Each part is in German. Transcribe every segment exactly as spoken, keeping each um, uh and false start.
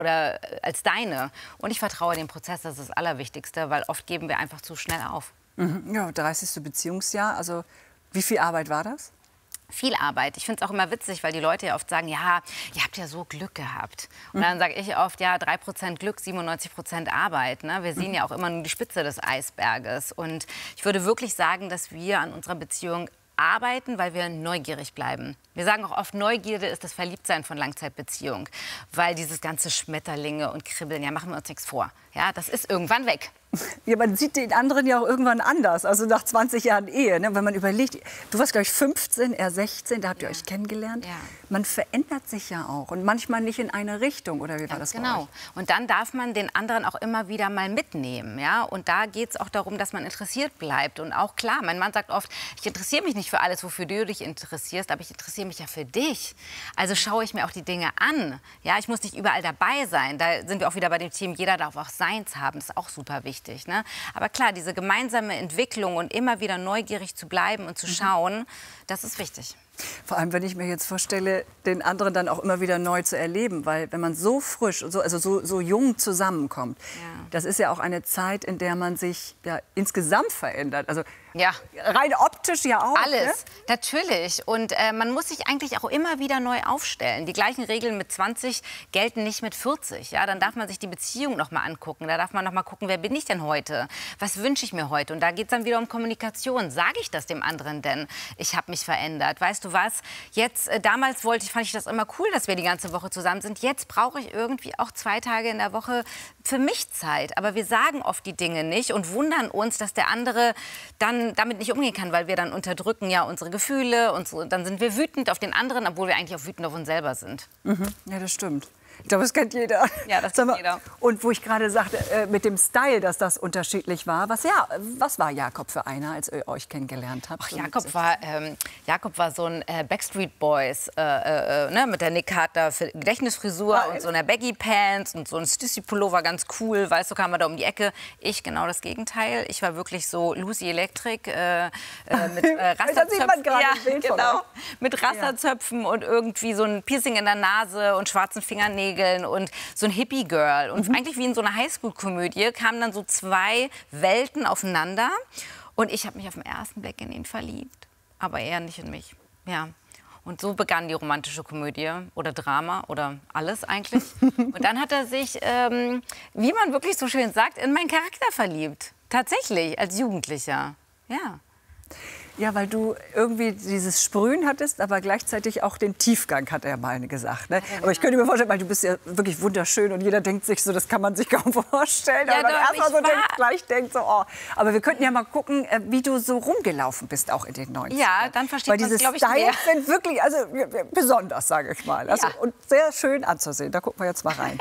oder als deine. Und ich vertraue dem Prozess, das ist das Allerwichtigste, weil oft geben wir einfach zu schnell auf. Mhm. Ja, dreißigste Beziehungsjahr, also wie viel Arbeit war das? Viel Arbeit. Ich finde es auch immer witzig, weil die Leute ja oft sagen, ja, ihr habt ja so Glück gehabt. Und dann sage ich oft, ja, drei Prozent Glück, siebenundneunzig Prozent Arbeit. Ne? Wir sehen ja auch immer nur die Spitze des Eisberges. Und ich würde wirklich sagen, dass wir an unserer Beziehung arbeiten, weil wir neugierig bleiben. Wir sagen auch oft, Neugierde ist das Verliebtsein von Langzeitbeziehung. Weil dieses ganze Schmetterlinge und Kribbeln, ja, machen wir uns nichts vor. Ja, das ist irgendwann weg. Ja, man sieht den anderen ja auch irgendwann anders, also nach zwanzig Jahren Ehe. Ne? Wenn man überlegt, du warst, glaube ich, fünfzehn, er sechzehn, da habt ihr ja. euch kennengelernt. Ja. Man verändert sich ja auch und manchmal nicht in eine Richtung, oder wie war das bei euch? Genau. Und dann darf man den anderen auch immer wieder mal mitnehmen. Ja? Und da geht es auch darum, dass man interessiert bleibt. Und auch klar, mein Mann sagt oft, ich interessiere mich nicht für alles, wofür du dich interessierst, aber ich interessiere mich ja für dich. Also schaue ich mir auch die Dinge an. Ja? Ich muss nicht überall dabei sein. Da sind wir auch wieder bei dem Thema, jeder darf auch seins haben. Das ist auch super wichtig. Ne? Aber klar, diese gemeinsame Entwicklung und immer wieder neugierig zu bleiben und zu schauen, das ist wichtig. Vor allem, wenn ich mir jetzt vorstelle, den anderen dann auch immer wieder neu zu erleben. Weil wenn man so frisch, so, also so, so jung zusammenkommt, ja. das ist ja auch eine Zeit, in der man sich ja insgesamt verändert. Also ja. rein optisch ja auch. Alles, ne? Natürlich. Und äh, man muss sich eigentlich auch immer wieder neu aufstellen. Die gleichen Regeln mit zwanzig gelten nicht mit vierzig. Ja? Dann darf man sich die Beziehung noch mal angucken. Da darf man noch mal gucken, wer bin ich denn heute? Was wünsche ich mir heute? Und da geht es dann wieder um Kommunikation. Sage ich das dem anderen denn? Ich habe mich verändert. Weißt du was? Jetzt, äh, damals wollte ich, fand ich das immer cool, dass wir die ganze Woche zusammen sind. Jetzt brauche ich irgendwie auch zwei Tage in der Woche für mich Zeit. Aber wir sagen oft die Dinge nicht und wundern uns, dass der andere dann damit nicht umgehen kann, weil wir dann unterdrücken ja unsere Gefühle und so. Dann sind wir wütend auf den anderen, obwohl wir eigentlich auch wütend auf uns selber sind. Mhm. Ja, das stimmt. Ich glaube, das kennt jeder. Ja, das kennt jeder. Und wo ich gerade sagte, äh, mit dem Style, dass das unterschiedlich war. Was, ja, was war Jakob für einer, als ihr euch kennengelernt habt? Ach, Jakob, war, ähm, Jakob war so ein äh, Backstreet Boys, äh, äh, ne, mit der Nick Carter Gedächtnisfrisur ah, und so einer Baggy Pants und so ein Stussy Pullover, ganz cool. Weißt du, kam er da um die Ecke. Ich genau das Gegenteil. Ich war wirklich so Lucy Electric äh, äh, mit äh, Rasterzöpfen. Ja, genau, mit Rasterzöpfen ja. und irgendwie so ein Piercing in der Nase und schwarzen Fingernägeln. Und so ein Hippie-Girl. Und mhm. eigentlich wie in so einer Highschool-Komödie kamen dann so zwei Welten aufeinander. Und ich habe mich auf den ersten Blick in ihn verliebt. Aber er nicht in mich. Ja. Und so begann die romantische Komödie oder Drama oder alles eigentlich. Und dann hat er sich, ähm, wie man wirklich so schön sagt, in meinen Charakter verliebt. Tatsächlich, als Jugendlicher. Ja. Ja, weil du irgendwie dieses Sprühen hattest, aber gleichzeitig auch den Tiefgang, hat er mal gesagt. Ne? Ja, genau. Aber ich könnte mir vorstellen, weil du bist ja wirklich wunderschön und jeder denkt sich so, das kann man sich kaum vorstellen. Ja, aber man erst mal so denkt, gleich denkt so, oh. Aber wir könnten ja mal gucken, wie du so rumgelaufen bist, auch in den neunzigern. Ja, dann versteht man es, glaube ich, mehr. Weil diese Styles sind wirklich, also besonders, sage ich mal. Also, ja. Und sehr schön anzusehen. Da gucken wir jetzt mal rein.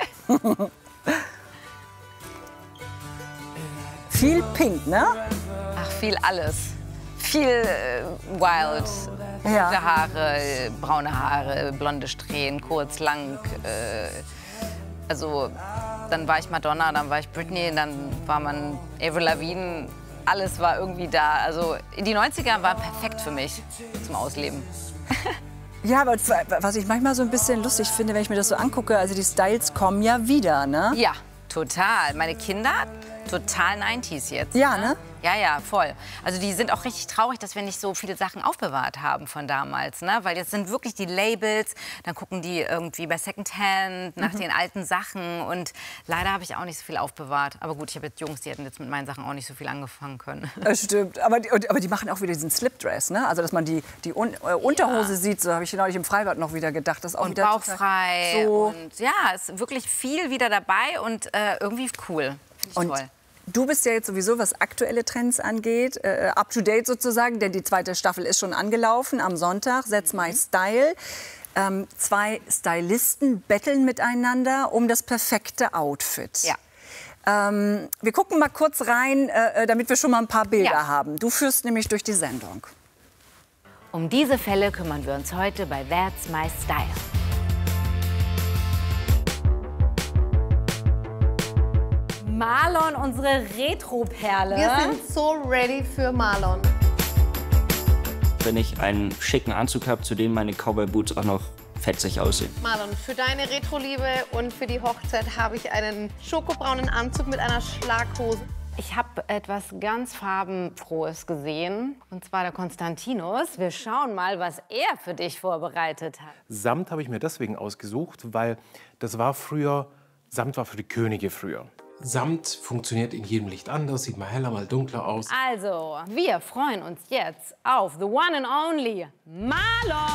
Viel Pink, ne? Ach, viel alles. Viel äh, wild, ja. Rote Haare, braune Haare, blonde Strähnen, kurz, lang. Äh, also dann war ich Madonna, dann war ich Britney, dann war man Avril Lavigne. Alles war irgendwie da. Also die neunziger waren perfekt für mich zum Ausleben. Ja, aber was ich manchmal so ein bisschen lustig finde, wenn ich mir das so angucke, also die Styles kommen ja wieder, ne? Ja, total. Meine Kinder, total neunziger jetzt. Ja, ne? Ja, ja, voll. Also die sind auch richtig traurig, dass wir nicht so viele Sachen aufbewahrt haben von damals, ne? Weil jetzt sind wirklich die Labels, dann gucken die irgendwie bei Secondhand nach mhm. den alten Sachen und leider habe ich auch nicht so viel aufbewahrt. Aber gut, ich habe jetzt Jungs, die hätten jetzt mit meinen Sachen auch nicht so viel angefangen können. Das stimmt, aber die, aber die machen auch wieder diesen Slipdress, ne? Also dass man die, die Un äh, Unterhose ja. sieht, so habe ich neulich im Freibad noch wieder gedacht. Das ist auch und wieder bauchfrei so und ja, ist wirklich viel wieder dabei und äh, irgendwie cool. Finde ich und toll. Du bist ja jetzt sowieso, was aktuelle Trends angeht, äh, up to date sozusagen, denn die zweite Staffel ist schon angelaufen am Sonntag. That's My Style. Ähm, zwei Stylisten betteln miteinander um das perfekte Outfit. Ja. Ähm, wir gucken mal kurz rein, äh, damit wir schon mal ein paar Bilder ja. haben. Du führst nämlich durch die Sendung. Um diese Fälle kümmern wir uns heute bei That's My Style. Marlon, unsere Retro-Perle. Wir sind so ready für Marlon. Wenn ich einen schicken Anzug habe, zu dem meine Cowboy-Boots auch noch fetzig aussehen. Marlon, für deine Retro-Liebe und für die Hochzeit habe ich einen schokobraunen Anzug mit einer Schlaghose. Ich habe etwas ganz Farbenfrohes gesehen, und zwar der Konstantinos. Wir schauen mal, was er für dich vorbereitet hat. Samt habe ich mir deswegen ausgesucht, weil das war früher, Samt war für die Könige früher. Samt funktioniert in jedem Licht anders, sieht mal heller, mal dunkler aus. Also, wir freuen uns jetzt auf the one and only Marlon.